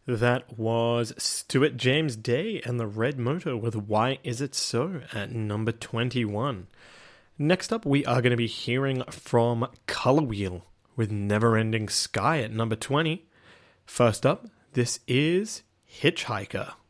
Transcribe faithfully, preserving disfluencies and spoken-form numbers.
That was Stuart James Day and the Red Motor with Why Is It So at number twenty-one. Next up, we are going to be hearing from Color Wheel with Neverending Sky at number twenty. First up, this is Hitchhiker.